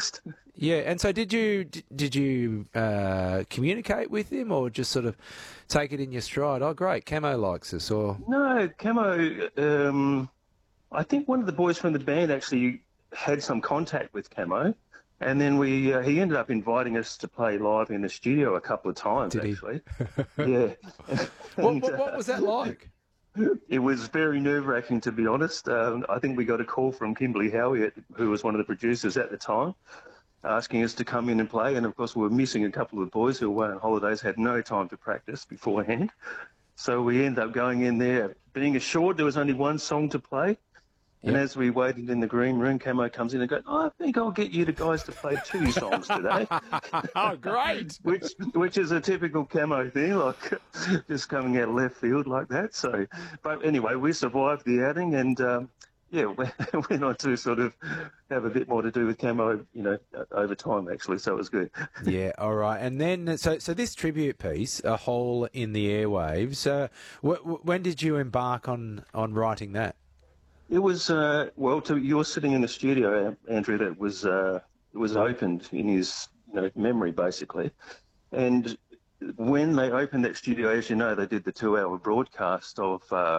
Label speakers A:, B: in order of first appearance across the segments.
A: next.
B: Yeah, and so did you communicate with him or just sort of take it in your stride? Oh, great, Camo likes us, or
A: No, Camo, I think one of the boys from the band actually had some contact with Camo, and then he ended up inviting us to play live in the studio a couple of times,
B: did he?
A: actually. Yeah.
B: What was that like?
A: It was very nerve-wracking, to be honest. I think we got a call from Kimberly Howie, who was one of the producers at the time, asking us to come in and play. And, of course, we were missing a couple of the boys who were on holidays, had no time to practice beforehand. So we ended up going in there, being assured there was only one song to play. And as we waited in the green room, Camo comes in and goes, I think I'll get you guys to play 2 songs today.
B: Oh, great.
A: which is a typical Camo thing, like just coming out of left field like that. So, but anyway, we survived the outing and, went on to sort of have a bit more to do with Camo, over time, actually. So it was good.
B: Yeah, all right. And then, so this tribute piece, A Hole in the Airwaves, when did you embark on writing that?
A: It was, you're sitting in the studio, Andrew, that was opened in his memory, basically. And when they opened that studio, as you know, they did the 2-hour broadcast of,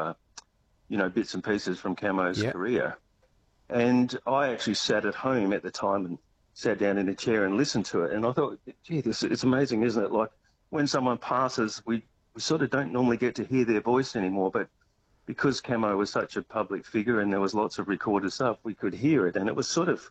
A: bits and pieces from Camo's career. And I actually sat at home at the time and sat down in a chair and listened to it. And I thought, gee, it's amazing, isn't it? Like when someone passes, we sort of don't normally get to hear their voice anymore, but because Camo was such a public figure and there was lots of recorded stuff, we could hear it. And it was sort of,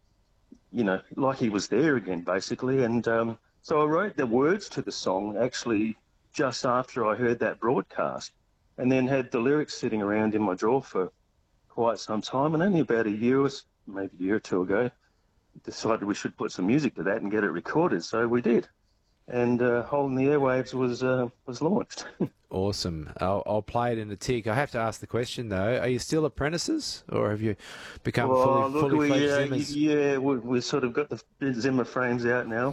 A: like he was there again, basically. And so I wrote the words to the song actually just after I heard that broadcast, and then had the lyrics sitting around in my drawer for quite some time. And only about maybe a year or two ago, decided we should put some music to that and get it recorded. So we did. And Hole in the Airwaves was launched.
B: Awesome. I'll play it in a tick. I have to ask the question, though. Are you still apprentices, or have you become fully fledged Zimmers?
A: Yeah, we've sort of got the Zimmer frames out now.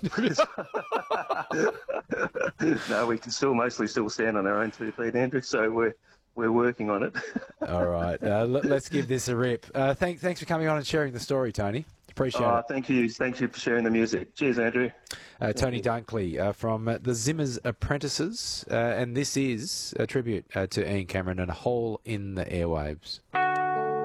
A: No, we can mostly stand on our own 2 feet, Andrew, so we're working on it.
B: All right. Let's give this a rip. Thanks for coming on and sharing the story, Tony. Appreciate it.
A: Thank you. Thank you for sharing the music. Cheers, Andrew.
B: Tony Dunkley from the Zimmers Apprentices, and this is a tribute to Ian Cameron and A Hole in the Airwaves.